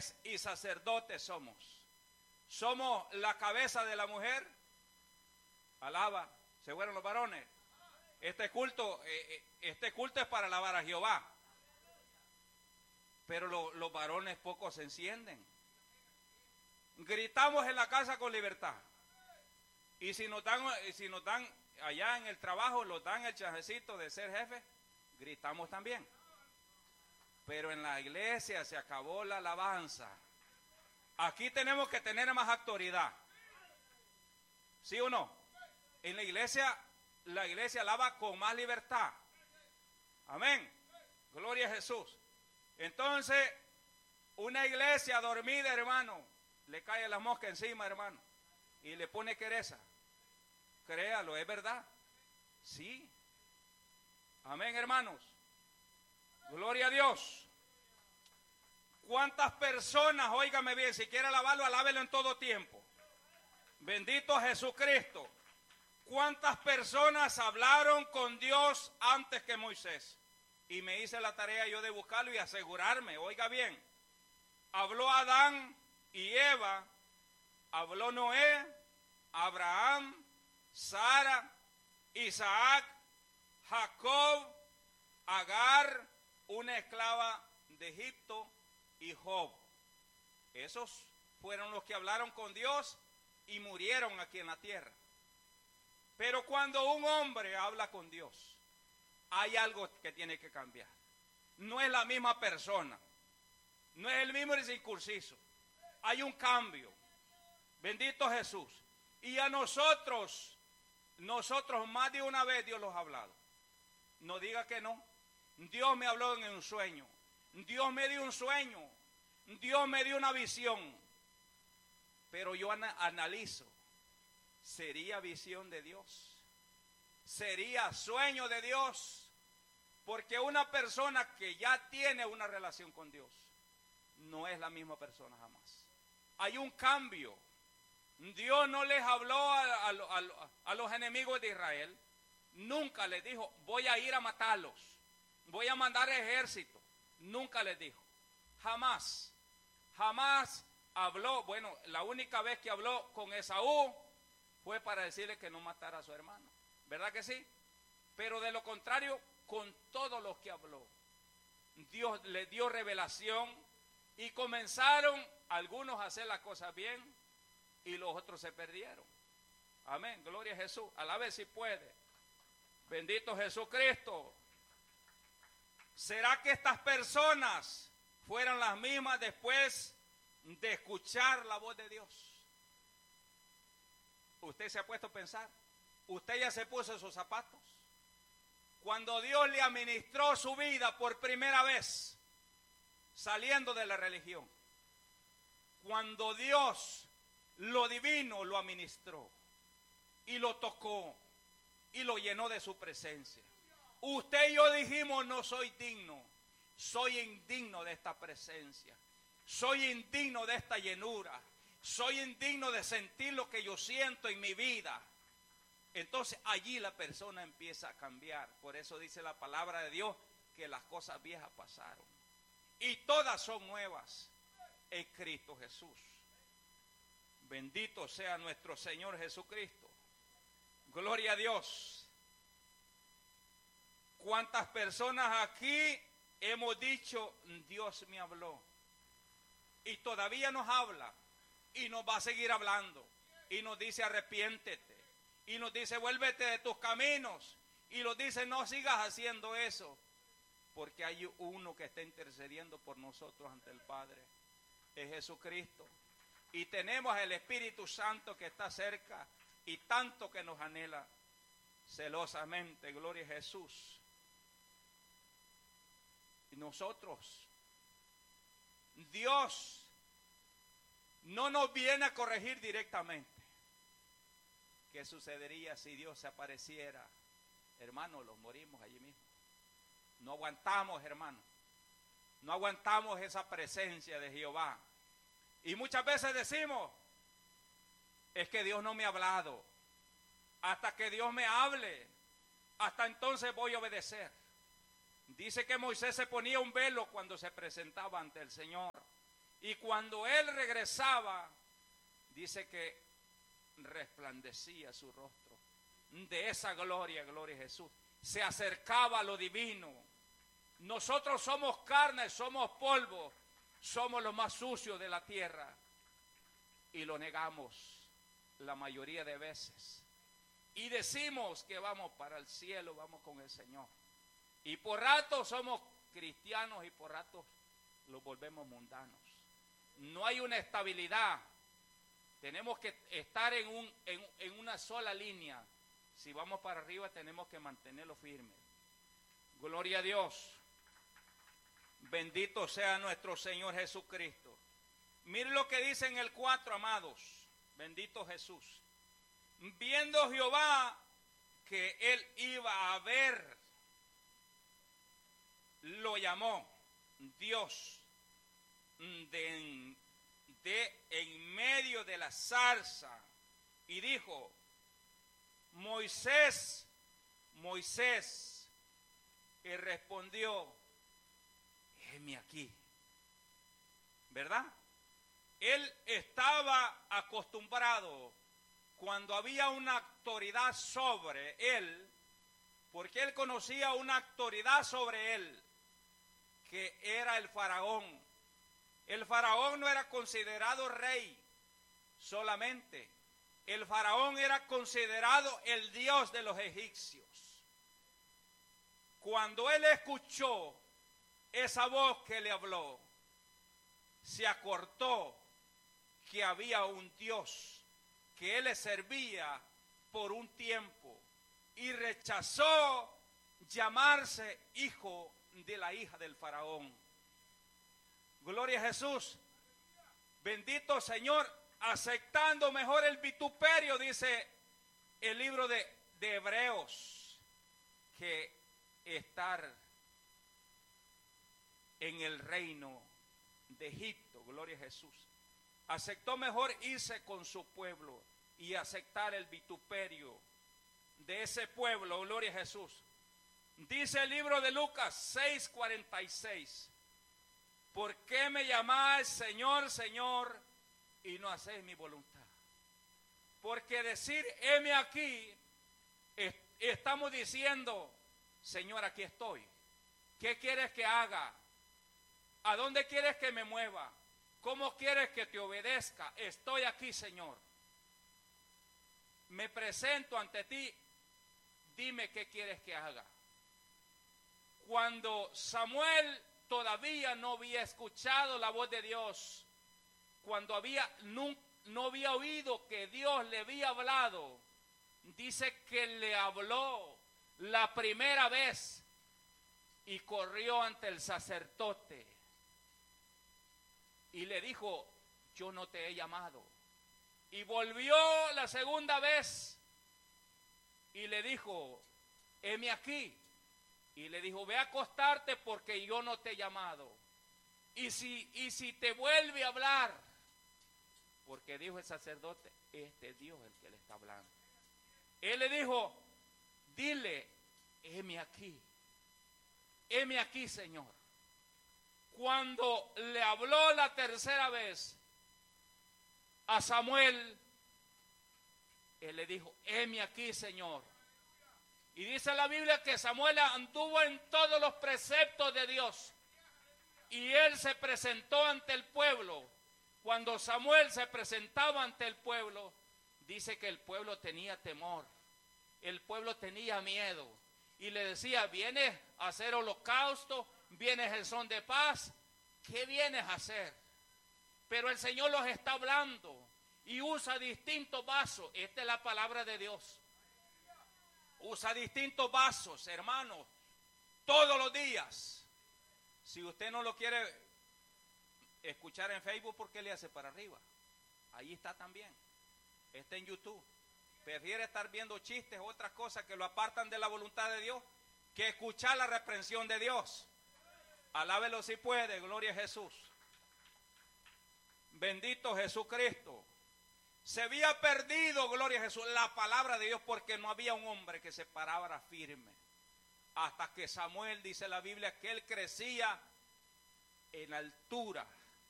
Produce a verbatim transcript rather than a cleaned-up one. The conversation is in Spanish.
reyes y sacerdotes somos. Somos la cabeza de la mujer. Alaba, se fueron los varones. Este culto, eh, este culto es para alabar a Jehová. Pero lo, los varones pocos se encienden. Gritamos en la casa con libertad. Y si nos dan, si nos dan allá en el trabajo, nos dan el chancecito de ser jefe, gritamos también. Pero en la iglesia se acabó la alabanza. Aquí tenemos que tener más autoridad. ¿Sí o no? En la iglesia, la iglesia alaba con más libertad. Amén. Gloria a Jesús. Entonces, una iglesia dormida, hermano, le cae la mosca encima, hermano, y le pone quereza. Créalo, es verdad. Sí. Amén, hermanos. Gloria a Dios. ¿Cuántas personas, óigame bien, si quiere alabarlo, alábelo en todo tiempo? Bendito Jesucristo. ¿Cuántas personas hablaron con Dios antes que Moisés? Y me hice la tarea yo de buscarlo y asegurarme, oiga bien. Habló Adán y Eva, habló Noé, Abraham, Sara, Isaac, Jacob, Agar, una esclava de Egipto, y Job. Esos fueron los que hablaron con Dios y murieron aquí en la tierra. Pero cuando un hombre habla con Dios, hay algo que tiene que cambiar. No es la misma persona, no es el mismo incircunciso. Hay un cambio. Bendito Jesús. Y a nosotros, nosotros más de una vez Dios los ha hablado. No diga que no. Dios me habló en un sueño. Dios me dio un sueño. Dios me dio una visión. Pero yo ana- analizo. ¿Sería visión de Dios? ¿Sería sueño de Dios? Porque una persona que ya tiene una relación con Dios no es la misma persona jamás. Hay un cambio. Dios no les habló a, a, a, a los enemigos de Israel. Nunca les dijo, voy a ir a matarlos. Voy a mandar ejército. Nunca les dijo. Jamás. Jamás habló. Bueno, la única vez que habló con Esaú fue para decirle que no matara a su hermano. ¿Verdad que sí? Pero de lo contrario, con todos los que habló, Dios les dio revelación y comenzaron algunos a hacer las cosas bien y los otros se perdieron. Amén, gloria a Jesús. A la vez si puede. Bendito Jesucristo. ¿Será que estas personas fueron las mismas después de escuchar la voz de Dios? ¿Usted se ha puesto a pensar? ¿Usted ya se puso esos zapatos? Cuando Dios le administró su vida por primera vez, saliendo de la religión. Cuando Dios, lo divino, lo administró y lo tocó y lo llenó de su presencia. Usted y yo dijimos, no soy digno, soy indigno de esta presencia, soy indigno de esta llenura, soy indigno de sentir lo que yo siento en mi vida. Entonces allí la persona empieza a cambiar. Por eso dice la palabra de Dios que las cosas viejas pasaron y todas son nuevas en Cristo Jesús. Bendito sea nuestro Señor Jesucristo. Gloria a Dios. ¿Cuántas personas aquí hemos dicho, Dios me habló? Y todavía nos habla y nos va a seguir hablando y nos dice arrepiéntete. Y nos dice, vuélvete de tus caminos. Y nos dice, no sigas haciendo eso. Porque hay uno que está intercediendo por nosotros ante el Padre. Es Jesucristo. Y tenemos el Espíritu Santo que está cerca. Y tanto que nos anhela celosamente. Gloria a Jesús. Y nosotros, Dios no nos viene a corregir directamente. ¿Qué sucedería si Dios se apareciera? Hermano, los morimos allí mismo. No aguantamos, hermano. No aguantamos esa presencia de Jehová. Y muchas veces decimos, es que Dios no me ha hablado. Hasta que Dios me hable, hasta entonces voy a obedecer. Dice que Moisés se ponía un velo cuando se presentaba ante el Señor. Y cuando él regresaba, dice que resplandecía su rostro de esa gloria, gloria a Jesús. Se acercaba a lo divino. Nosotros somos carne, somos polvo, somos los más sucios de la tierra y lo negamos la mayoría de veces. Y decimos que vamos para el cielo, vamos con el Señor. Y por rato somos cristianos y por rato los volvemos mundanos. No hay una estabilidad. Tenemos que estar en, un, en, en una sola línea. Si vamos para arriba tenemos que mantenerlo firme. Gloria a Dios. Bendito sea nuestro Señor Jesucristo. Miren lo que dice en el cuatro, amados. Bendito Jesús. Viendo Jehová que él iba a ver, lo llamó Dios de, de en medio de la zarza y dijo: Moisés, Moisés. Y respondió: heme aquí. ¿Verdad? Él estaba acostumbrado cuando había una autoridad sobre él, porque él conocía una autoridad sobre él, que era el faraón. El faraón no era considerado rey solamente. El faraón era considerado el dios de los egipcios. Cuando él escuchó esa voz que le habló, se acordó que había un Dios que él le servía por un tiempo y rechazó llamarse hijo de la hija del faraón. Gloria a Jesús. Bendito Señor, aceptando mejor el vituperio, dice el libro de, de Hebreos, que estar en el reino de Egipto. Gloria a Jesús. Aceptó mejor irse con su pueblo y aceptar el vituperio de ese pueblo. Gloria a Jesús. Dice el libro de Lucas seis cuarenta y seis: ¿por qué me llamáis Señor, Señor, y no hacéis mi voluntad? Porque decir heme aquí, estamos diciendo: Señor, aquí estoy. ¿Qué quieres que haga? ¿A dónde quieres que me mueva? ¿Cómo quieres que te obedezca? Estoy aquí, Señor. Me presento ante ti. Dime qué quieres que haga. Cuando Samuel todavía no había escuchado la voz de Dios, cuando había, no, no había oído que Dios le había hablado, dice que le habló la primera vez y corrió ante el sacerdote y le dijo: yo no te he llamado. Y volvió la segunda vez y le dijo: heme aquí. Y le dijo: ve a acostarte porque yo no te he llamado. Y si, y si te vuelve a hablar, porque dijo el sacerdote: este es Dios el que le está hablando. Él le dijo: dile, heme aquí. Heme aquí, Señor. Cuando le habló la tercera vez a Samuel, él le dijo: heme aquí, Señor. Y dice la Biblia que Samuel anduvo en todos los preceptos de Dios. Y él se presentó ante el pueblo. Cuando Samuel se presentaba ante el pueblo, dice que el pueblo tenía temor. El pueblo tenía miedo. Y le decía: ¿vienes a hacer holocausto? ¿Vienes el son de paz? ¿Qué vienes a hacer? Pero el Señor los está hablando y usa distintos vasos. Esta es la palabra de Dios. Usa distintos vasos, hermanos, todos los días. Si usted no lo quiere escuchar en Facebook, ¿por qué le hace para arriba? Ahí está también. Está en YouTube. Prefiere estar viendo chistes o otras cosas que lo apartan de la voluntad de Dios que escuchar la reprensión de Dios. Alábelo si puede, gloria a Jesús. Bendito Jesucristo. Se había perdido, gloria a Jesús, la palabra de Dios porque no había un hombre que se parara firme. Hasta que Samuel, dice la Biblia, que él crecía en altura